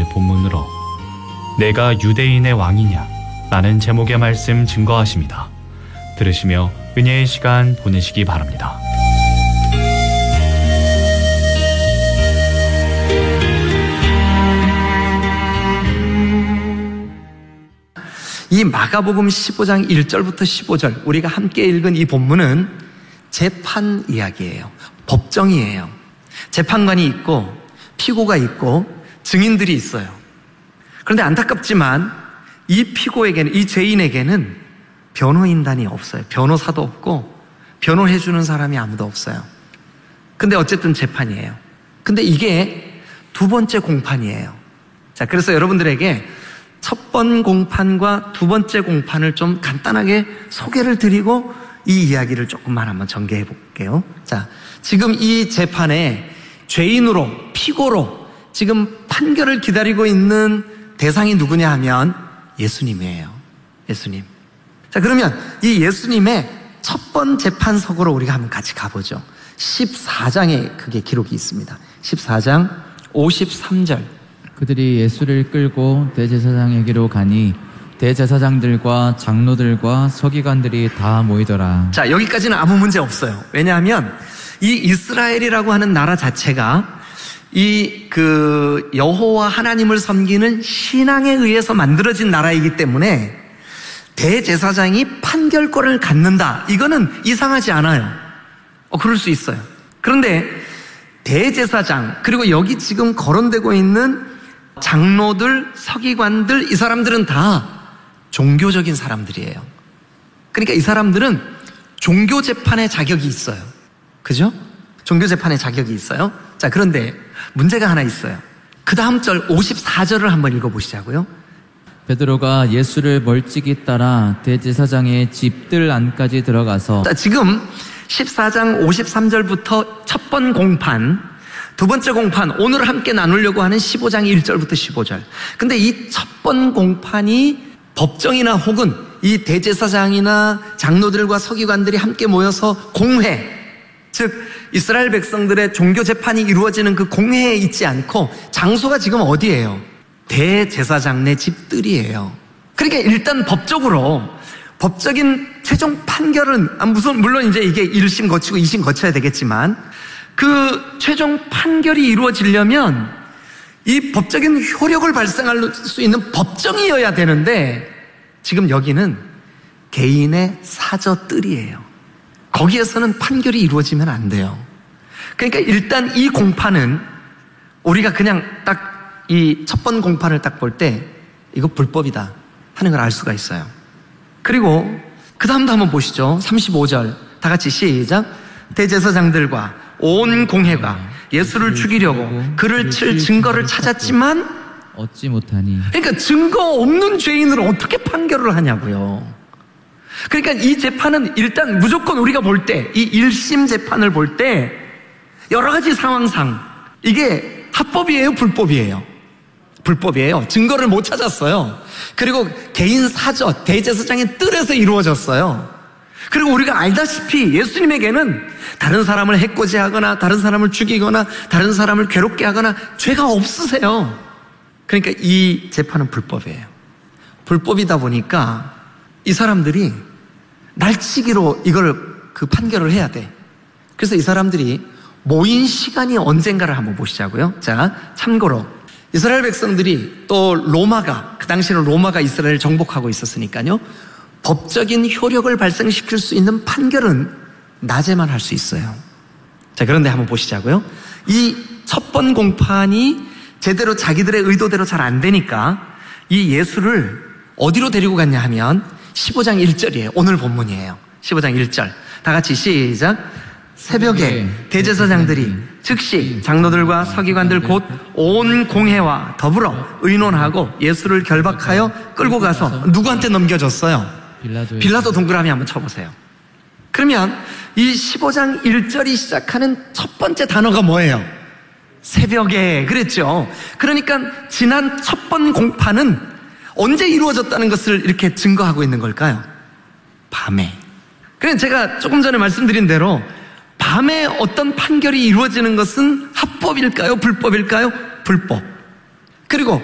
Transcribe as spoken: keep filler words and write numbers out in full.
오늘 본문으로 내가 유대인의 왕이냐 라는 제목의 말씀 증거하십니다. 들으시며 은혜의 시간 보내시기 바랍니다. 이 마가복음 십오 장 일 절부터 십오 절 우리가 함께 읽은 이 본문은 재판 이야기예요. 법정이에요. 재판관이 있고 피고가 있고 증인들이 있어요. 그런데 안타깝지만 이 피고에게는, 이 죄인에게는 변호인단이 없어요. 변호사도 없고 변호해주는 사람이 아무도 없어요. 근데 어쨌든 재판이에요. 근데 이게 두 번째 공판이에요. 자, 그래서 여러분들에게 첫 번 공판과 두 번째 공판을 좀 간단하게 소개를 드리고 이 이야기를 조금만 한번 전개해 볼게요. 자, 지금 이 재판에 죄인으로, 피고로 지금 판결을 기다리고 있는 대상이 누구냐 하면 예수님이에요. 예수님. 자, 그러면 이 예수님의 첫 번 재판석으로 우리가 한번 같이 가보죠. 십사 장에 그게 기록이 있습니다. 십사 장 오십삼 절. 그들이 예수를 끌고 대제사장에게로 가니 대제사장들과 장로들과 서기관들이 다 모이더라. 자, 여기까지는 아무 문제 없어요. 왜냐하면 이 이스라엘이라고 하는 나라 자체가 이 그 여호와 하나님을 섬기는 신앙에 의해서 만들어진 나라이기 때문에 대제사장이 판결권을 갖는다, 이거는 이상하지 않아요. 어, 그럴 수 있어요. 그런데 대제사장, 그리고 여기 지금 거론되고 있는 장로들, 서기관들, 이 사람들은 다 종교적인 사람들이에요. 그러니까 이 사람들은 종교재판의 자격이 있어요. 그죠? 종교재판의 자격이 있어요. 자, 그런데 문제가 하나 있어요. 그 다음 절 오십사 절을 한번 읽어보시자고요. 베드로가 예수를 멀찍이 따라 대제사장의 집들 안까지 들어가서. 자, 지금 십사 장 오십삼 절부터 첫 번 공판, 두 번째 공판, 오늘 함께 나누려고 하는 십오 장 일 절부터 십오 절. 근데 이 첫 번 공판이 법정이나 혹은 이 대제사장이나 장로들과 서기관들이 함께 모여서 공회, 즉 이스라엘 백성들의 종교 재판이 이루어지는 그 공회에 있지 않고 장소가 지금 어디예요? 대제사장네 집들이에요. 그러니까 일단 법적으로 법적인 최종 판결은, 무슨 물론 이제 이게 일 심 거치고 이 심 거쳐야 되겠지만 그 최종 판결이 이루어지려면 이 법적인 효력을 발생할 수 있는 법정이어야 되는데 지금 여기는 개인의 사저뜰이에요. 거기에서는 판결이 이루어지면 안 돼요. 그러니까 일단 이 공판은 우리가 그냥 딱 이 첫 번 공판을 딱 볼 때 이거 불법이다 하는 걸 알 수가 있어요. 그리고 그 다음도 한번 보시죠. 삼십오 절 다 같이 시작. 대제사장들과 온 공회가 예수를 죽이려고 그를 칠 증거를 찾았지만 얻지 못하니. 그러니까 증거 없는 죄인을 어떻게 판결을 하냐고요. 그러니까 이 재판은 일단 무조건 우리가 볼 때, 이 일 심 재판을 볼 때 여러 가지 상황상 이게 합법이에요, 불법이에요? 불법이에요. 증거를 못 찾았어요. 그리고 개인 사저, 대제사장의 뜰에서 이루어졌어요. 그리고 우리가 알다시피 예수님에게는 다른 사람을 해코지하거나 다른 사람을 죽이거나 다른 사람을 괴롭게 하거나 죄가 없으세요. 그러니까 이 재판은 불법이에요. 불법이다 보니까 이 사람들이 날치기로 이걸 그 판결을 해야 돼. 그래서 이 사람들이 모인 시간이 언젠가를 한번 보시자고요. 자, 참고로 이스라엘 백성들이 또 로마가, 그 당시에는 로마가 이스라엘을 정복하고 있었으니까요, 법적인 효력을 발생시킬 수 있는 판결은 낮에만 할 수 있어요. 자, 그런데 한번 보시자고요. 이 첫 번 공판이 제대로 자기들의 의도대로 잘 안 되니까 이 예수를 어디로 데리고 갔냐 하면 십오 장 일 절이에요. 오늘 본문이에요. 십오 장 일 절. 다 같이 시작. 새벽에 대제사장들이 즉시 장로들과 서기관들 곧 온 공회와 더불어 의논하고 예수를 결박하여 끌고 가서 누구한테 넘겨줬어요? 빌라도. 빌라도 동그라미 한번 쳐보세요. 그러면 이 십오 장 일 절이 시작하는 첫 번째 단어가 뭐예요? 새벽에. 그랬죠. 그러니까 지난 첫 번 공판은 언제 이루어졌다는 것을 이렇게 증거하고 있는 걸까요? 밤에. 그래서 제가 조금 전에 말씀드린 대로 밤에 어떤 판결이 이루어지는 것은 합법일까요? 불법일까요? 불법. 그리고